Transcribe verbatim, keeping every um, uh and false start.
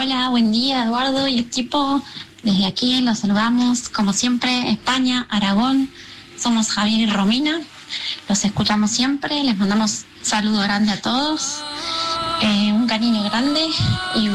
Hola, buen día Eduardo y equipo. Desde aquí los saludamos, como siempre, España, Aragón. Somos Javier y Romina. Los escuchamos siempre, les mandamos un saludo grande a todos. Eh, un cariño grande y